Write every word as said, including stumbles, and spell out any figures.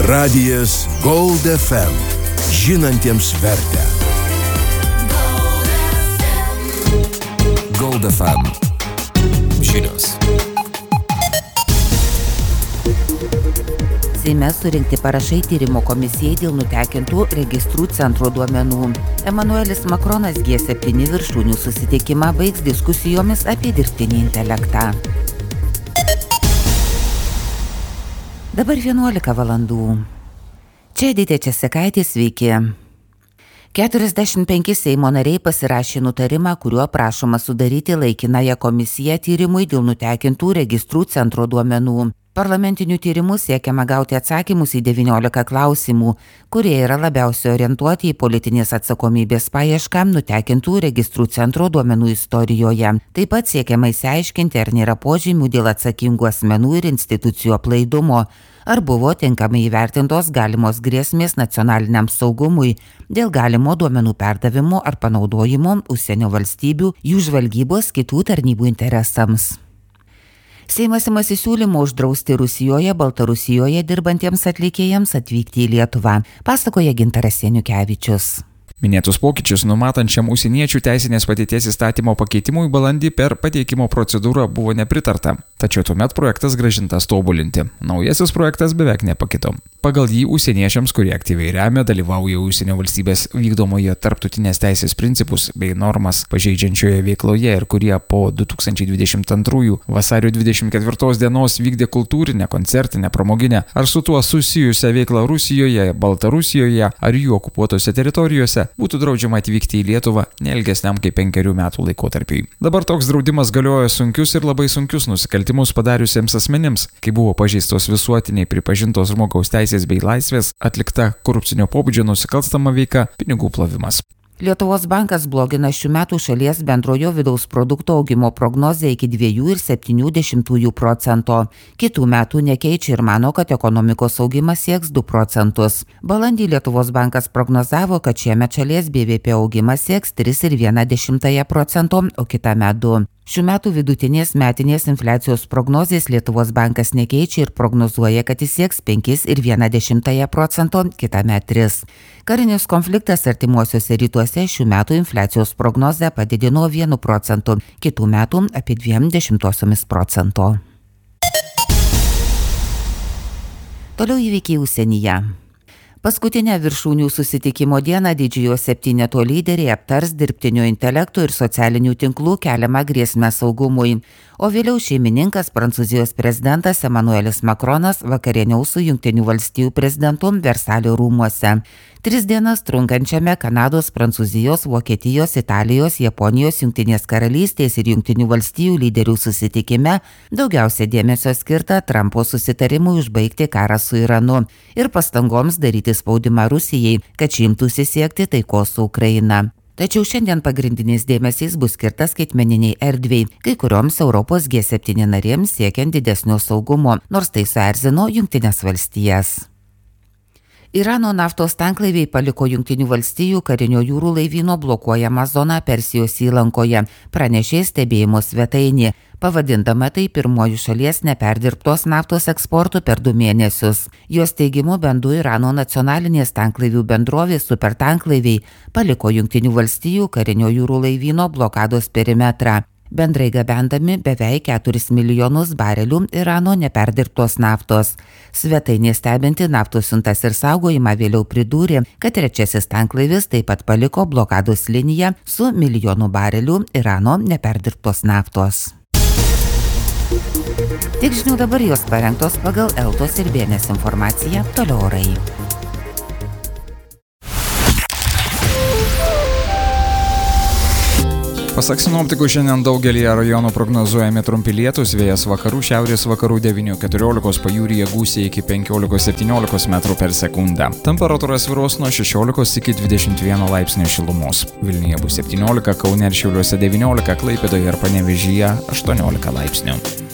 Radijas Gold F M. Žinantiems vertę. Gold F M. Žinios. Seime surinkti parašai tyrimo komisijai dėl nutekintų registrų centro duomenų. Emanuelis Makronas G septyni viršūnių susitikimą baigs diskusijomis apie dirbtinį intelektą. Dabar vienuolika valandų. Čia Edita Česekaitė, sveiki. keturiasdešimt penki Seimo nariai pasirašė nutarimą, kuriuo prašoma sudaryti laikinąją komisiją tyrimui dėl nutekintų registrų centro duomenų. Parlamentiniu tyrimu siekiama gauti atsakymus į devyniolika klausimų, kurie yra labiausiai orientuoti į politinės atsakomybės paiešką nutekintų registrų centro duomenų istorijoje. Taip pat siekiama išsiaiškinti, ar nėra požymių dėl atsakingų asmenų ir institucijų aplaidumo, ar buvo tinkamai įvertintos galimos grėsmės nacionaliniam saugumui dėl galimo duomenų perdavimo ar panaudojimo užsienio valstybių, jų žvalgybos, kitų tarnybų interesams. Seimas imasi siūlymo uždrausti Rusijoje, Baltarusijoje dirbantiems atlikėjams atvykti į Lietuvą, pasakoja Gintaras Seniukevičius. Minėtus pokyčius numatančiam užsieniečių teisinės padėties įstatymo pakeitimui balandį per pateikimo procedūrą buvo nepritarta, tačiau tuomet projektas grąžintas tobulinti. Naujasis projektas beveik nepakito. Pagal jį užsieniečiams, kurie aktyviai remia, dalyvauja užsienio valstybės vykdomoje tarptautinės teisės principus bei normas pažeidžiančioje veikloje ir kurie po du tūkstančiai dvidešimt antrųjų vasario dvidešimt ketvirtos dienos vykdė kultūrinę, koncertinę, pramoginę ar su tuo susijusią veiklą Rusijoje, Baltarusijoje ar jų okupuotose teritorijose, būtų draudžiama atvykti į Lietuvą neilgesniam kaip penkerių metų laikotarpiui. Dabar toks draudimas galioja sunkius ir labai sunkius nusikaltimus padariusiems asmenims, kai buvo pažeistos visuotiniai pripažintos žmogaus teisės bei laisvės, atlikta korupcinio pobūdžio nusikalstama veika, pinigų plovimas. Lietuvos bankas blogina šių metų šalies bendrojo vidaus produkto augimo prognozę iki dviejų ir septynių dešimtųjų procento. Kitų metų nekeičia ir mano, kad ekonomikos augimas sieks du procentus. Balandį Lietuvos bankas prognozavo, kad šiemet šalies B V P augimas sieks tris ir vieną dešimtąją procento, o kitąmet du. Šių metų vidutinės metinės infliacijos prognozės Lietuvos bankas nekeičia ir prognozuoja, kad jis sieks penkis ir vieną dešimtąją procento, kitąmet tris. Karinis konfliktas artimuosiuose rytuose šių metų infliacijos prognozę padidino vienu procentu, kitų metų apie dviem dešimtosiomis procento. Toliau įvykiai užsienyje. Paskutinę viršūnių susitikimo dieną didžiojo septyneto lyderiai aptars dirbtinio intelekto ir socialinių tinklų keliamą grėsmę saugumui, o vėliau šeimininkas Prancūzijos prezidentas Emanuelis Makronas vakarieniaus su Jungtinių valstijų prezidentu Versalio rūmuose. Tris dienas trunkančiame Kanados, Prancūzijos, Vokietijos, Italijos, Japonijos, Jungtinės karalystės ir Jungtinių valstijų lyderių susitikime daugiausia dėmesio skirta Trumpo susitarimui užbaigti karą su Iranu ir pastangoms daryti spaudimą Rusijai, kad ši imtųsi siekti taikos su Ukraina. Tačiau šiandien pagrindinis dėmesys bus skirtas skaitmeniniai erdvei, kai kurioms Europos G septyni narėms siekiant didesnio saugumo, nors tai suerzino Jungtinės valstijas. Irano naftos tanklaiviai paliko Jungtinių valstijų karinio jūrų laivyno blokuojamą zoną Persijos įlankoje, pranešė stebėjimo svetainė, pavadindama tai pirmuoju šalies neperdirbtos naftos eksportu per du mėnesius. Jos teigimu bendru Irano nacionalinės tanklaivių bendrovės supertanklaiviai paliko Jungtinių valstijų karinio jūrų laivyno blokados perimetrą, bendrai gabendami beveik keturis milijonus barelių Irano neperdirbtos naftos. Svetainė stebinti naftos siuntas ir saugojimą vėliau pridūrė, kad trečiasis tanklaivis taip pat paliko blokados liniją su milijonu barelių Irano neperdirbtos naftos. Tik žinių dabar jos parengtos pagal Eltos ir Bėnės informaciją, toliau orai. Pasak sinoptikų, šiandien daugelį rajonų prognozuojami trumpi lietūs, vėjas vakarų šiaurės vakarų devynių keturiolikos, pajūryje gūsiai iki penkiolikos septyniolikos metrų per sekundę. Temperatūra svyruos nuo šešiolikos iki dvidešimt vieno laipsnio šilumos. Vilniuje bus septyniolika, Kaune ir Šiauliuose devyniolika, Klaipėdoje ir Panevėžyje aštuoniolika laipsnių.